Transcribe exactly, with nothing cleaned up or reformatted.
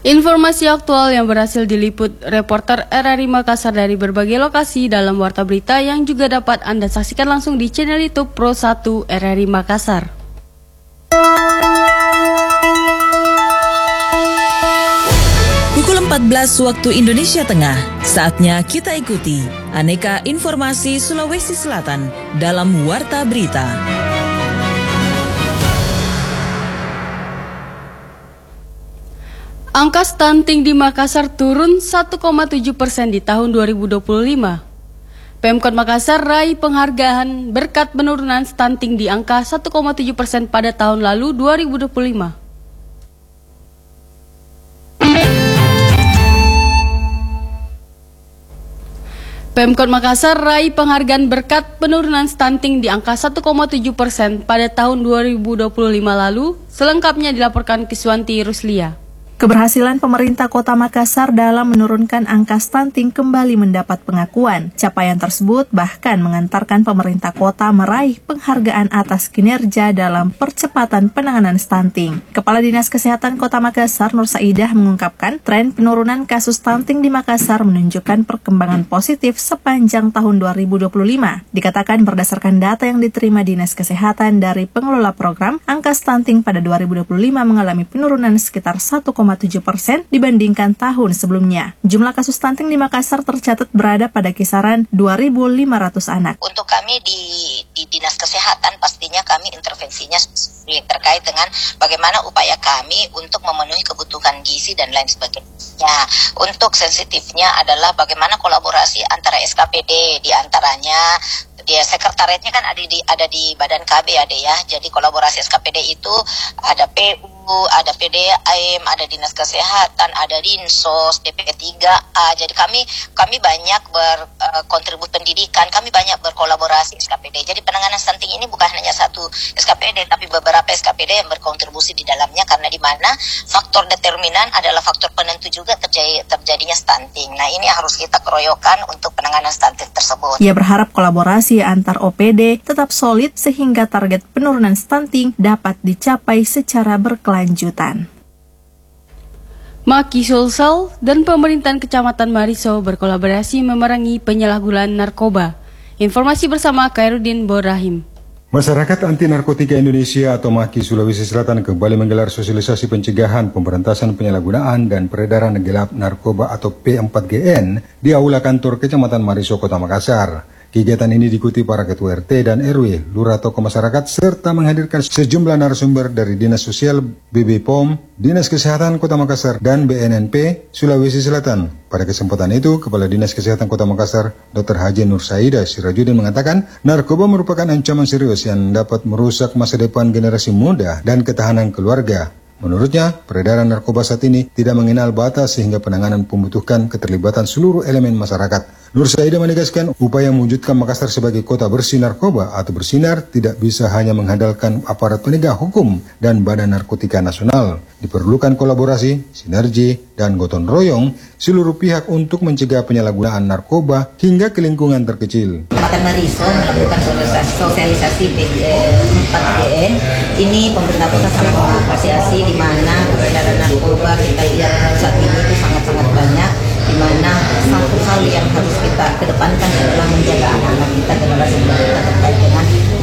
Informasi aktual yang berhasil diliput reporter R R I Makassar dari berbagai lokasi dalam Warta Berita yang juga dapat Anda saksikan langsung di channel YouTube Pro satu R R I Makassar. Pukul empat belas waktu Indonesia Tengah, saatnya kita ikuti aneka informasi Sulawesi Selatan dalam Warta Berita. Angka stunting di Makassar turun satu koma tujuh persen di tahun dua ribu dua puluh lima. Pemkot Makassar raih penghargaan berkat penurunan stunting di angka satu koma tujuh persen pada tahun lalu dua ribu dua puluh lima. Pemkot Makassar raih penghargaan berkat penurunan stunting di angka satu koma tujuh persen pada tahun dua ribu dua puluh lima lalu, selengkapnya dilaporkan Kiswanti Ruslia. Keberhasilan pemerintah Kota Makassar dalam menurunkan angka stunting kembali mendapat pengakuan. Capaian tersebut bahkan mengantarkan pemerintah kota meraih penghargaan atas kinerja dalam percepatan penanganan stunting. Kepala Dinas Kesehatan Kota Makassar, Nur Saidah, mengungkapkan tren penurunan kasus stunting di Makassar menunjukkan perkembangan positif sepanjang tahun dua ribu dua puluh lima. Dikatakan berdasarkan data yang diterima Dinas Kesehatan dari pengelola program, angka stunting pada dua ribu dua puluh lima mengalami penurunan sekitar satu koma tujuh persen dibandingkan tahun sebelumnya. Jumlah kasus stunting di Makassar tercatat berada pada kisaran dua ribu lima ratus anak. Untuk kami di, di Dinas Kesehatan pastinya kami intervensinya terkait dengan bagaimana upaya kami untuk memenuhi kebutuhan gizi dan lain sebagainya. Untuk sensitifnya adalah bagaimana kolaborasi antara S K P D, di antaranya dia sekretariatnya kan ada di ada di Badan K B ada ya. Jadi kolaborasi S K P D itu ada P U, ada P D M, ada Dinas Kesehatan, ada Dinsos, D P tiga A. Jadi kami kami banyak berkontribusi uh, pendidikan, kami banyak berkolaborasi S K P D. Jadi penanganan stunting ini bukan hanya satu S K P D, tapi beberapa S K P D yang berkontribusi di dalamnya, karena di mana faktor determinan adalah faktor penentu juga terjadi, terjadinya stunting. Nah, ini harus kita keroyokan untuk penanganan stunting tersebut. Ia berharap kolaborasi antar O P D tetap solid sehingga target penurunan stunting dapat dicapai secara berkelanjutan. Maki Sulsel dan pemerintahan Kecamatan Mariso berkolaborasi memerangi penyalahgunaan narkoba. Informasi bersama Khairuddin Borahim. Masyarakat Anti Narkotika Indonesia atau Maki Sulawesi Selatan kembali menggelar sosialisasi pencegahan pemberantasan penyalahgunaan dan peredaran gelap narkoba atau P empat G N di Aula Kantor Kecamatan Mariso, Kota Makassar. Kegiatan ini diikuti para ketua R T dan R W, lurah tokoh masyarakat, serta menghadirkan sejumlah narasumber dari Dinas Sosial, B B P O M, Dinas Kesehatan Kota Makassar, dan B N N P Sulawesi Selatan. Pada kesempatan itu, Kepala Dinas Kesehatan Kota Makassar, Doktor Haji Nur Saidah Sirajudin mengatakan, narkoba merupakan ancaman serius yang dapat merusak masa depan generasi muda dan ketahanan keluarga. Menurutnya, peredaran narkoba saat ini tidak mengenal batas sehingga penanganan membutuhkan keterlibatan seluruh elemen masyarakat. Nur Saidah menegaskan upaya mewujudkan Makassar sebagai kota bersih narkoba atau bersinar tidak bisa hanya mengandalkan aparat penegak hukum dan Badan Narkotika Nasional. Diperlukan kolaborasi, sinergi, dan gotong royong seluruh pihak untuk mencegah penyalahgunaan narkoba hingga ke lingkungan terkecil. Kecamatan Mariso melakukan sosialisasi empat G N. Ini pemerintah kota sangat mengapresiasi di mana peredaran narkoba kita lihat saat ini itu sangat-sangat banyak, di mana satu hal yang harus kita kedepankan adalah menjaga anak-anak kita generasi muda kita terkait dengan